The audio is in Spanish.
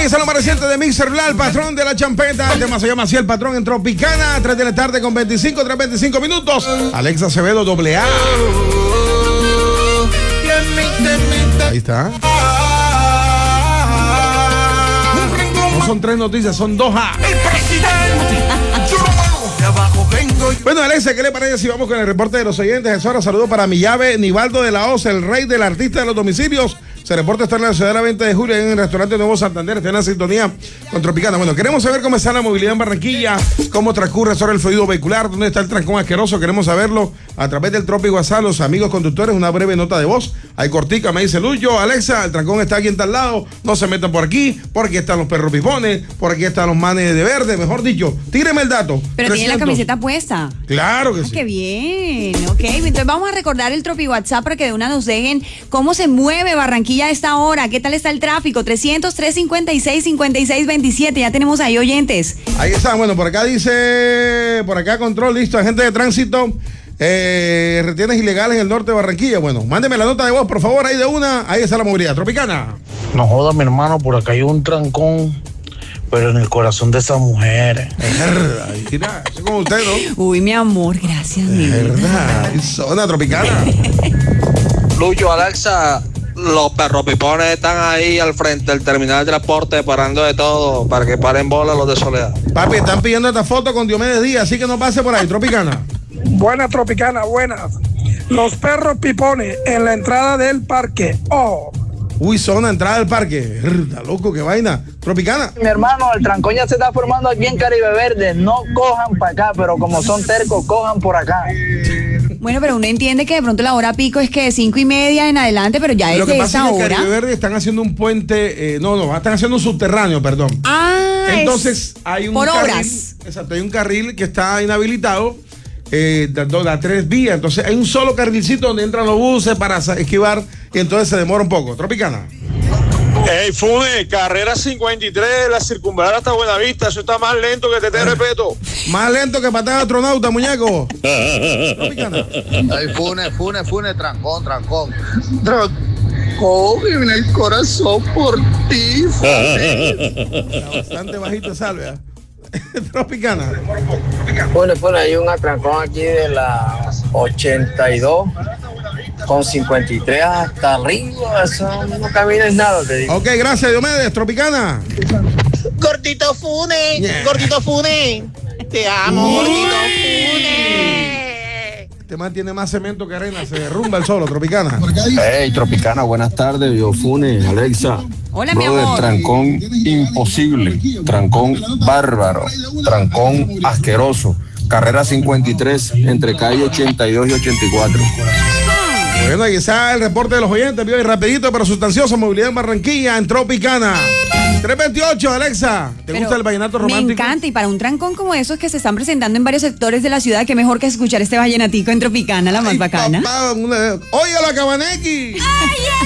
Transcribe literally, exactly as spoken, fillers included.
es lo más reciente de Mixer Bla, el patrón de la champeta. El tema se llama así, el patrón en Tropicana. tres de la tarde con veinticinco, tres veinticinco minutos. Alexa Acevedo, doble A. Ahí está. No son tres noticias, son dos A. El presidente. De abajo vengo yo. Bueno, Alexa, ¿qué le parece si vamos con el reporte de los oyentes? Es hora. Saludos para mi llave, Nivaldo de la Hoz, el rey del artista de los domicilios. Se reporta estar en la ciudad de la veinte de julio en el restaurante Nuevo Santander. Está en la sintonía con Tropicana. Bueno, queremos saber cómo está la movilidad en Barranquilla, cómo transcurre sobre el fluido vehicular, dónde está el trancón asqueroso. Queremos saberlo a través del Tropi WhatsApp. Los amigos conductores, una breve nota de voz. Hay cortica, me dice Luyo. Alexa, el trancón está aquí en tal lado. No se metan por aquí, por aquí están los perros pipones, por aquí están los manes de verde. Mejor dicho, tíreme el dato. Pero trescientos. tiene la camiseta puesta. Claro que Ah, sí. qué bien, ok. Entonces vamos a recordar el Tropi WhatsApp para que de una nos dejen cómo se mueve Barranquilla a esta hora. ¿Qué tal está el tráfico? trescientos, trescientos cincuenta y seis, cincuenta y seis veintisiete. Ya tenemos ahí oyentes. Ahí está, bueno, por acá dice, por acá control, listo, agente de tránsito, eh, retenes ilegales en el norte de Barranquilla. Bueno, mándeme la nota de voz, por favor, ahí de una, ahí está la movilidad. Tropicana. No joda, mi hermano, por acá hay un trancón, pero en el corazón de esas mujeres. Ahí, mira, eso como usted, ¿no? Uy, mi amor, gracias, mi vida. Verdad, zona Tropicana. Lucho, Alexa, los perros pipones están ahí al frente del terminal de transporte parando de todo para que paren bola los de Soledad. Papi, están pidiendo esta foto con Diomedes Díaz, así que no pase por ahí, Tropicana. Buenas, Tropicana, buenas. Los perros pipones en la entrada del parque. Oh. Uy, zona, entrada del parque. Está loco, qué vaina. Tropicana. Mi hermano, el trancón ya se está formando aquí en Caribe Verde. No cojan para acá, pero como son tercos, cojan por acá. Bueno, pero uno entiende que de pronto la hora pico es que de cinco y media en adelante, pero ya Lo es que de pasa esa es que en hora. Caribe Verde están haciendo un puente, eh, no, no, están haciendo un subterráneo, perdón. Ah, Entonces es hay un por carril, obras. exacto, hay un carril que está inhabilitado, eh, da, da tres vías, entonces hay un solo carrilcito donde entran los buses para sa- esquivar y entonces se demora un poco. Tropicana. Hey, Fune, carrera cincuenta y tres, la circunvalar hasta Buenavista, eso está más lento que te te respeto. Más lento que patada de astronauta, muñeco. Tropicana. Ay, Fune, Fune, Fune, trancón, trancón. Trancón en el corazón por ti, Fune. Está bastante bajito salve. ¿eh? Tropicana. Bueno, bueno, hay un atrancón aquí de la ochenta y dos con cincuenta y tres hasta arriba. Eso no camina en nada, te digo. Ok, gracias, Diomedes. Tropicana. Gordito Fune, Yeah. Gordito Fune, te amo, Gordito Fune. Este man tiene más cemento que arena, se derrumba el solo. Tropicana. Hey, Tropicana, buenas tardes. Yo, Fune, Alexa. Hola, mi Brother, amor. trancón imposible, trancón bárbaro, trancón asqueroso. Carrera cincuenta y tres entre calle ochenta y dos y ochenta y cuatro. Bueno, ahí está el reporte de los oyentes, vio, y rapidito pero sustancioso, movilidad en Barranquilla, en Tropicana. tres veintiocho, Alexa, ¿te Pero gusta el vallenato romántico? Me encanta, y para un trancón como esos que se están presentando en varios sectores de la ciudad, qué mejor que escuchar este vallenatico en Tropicana, la más Ay, bacana. papá, una- Oye, la Cabanequi.